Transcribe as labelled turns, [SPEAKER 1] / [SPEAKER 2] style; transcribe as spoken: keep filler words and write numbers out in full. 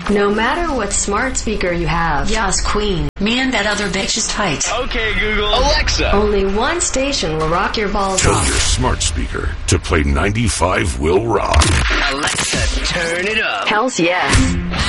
[SPEAKER 1] No matter what smart speaker you have. Yes, Queen. Me and that other bitch is tight.
[SPEAKER 2] Okay, Google. Alexa.
[SPEAKER 1] Only one station will rock your balls
[SPEAKER 3] Tell
[SPEAKER 1] off.
[SPEAKER 3] your smart speaker to play ninety-five Will Rock.
[SPEAKER 2] Alexa, turn it up.
[SPEAKER 1] Hells yes.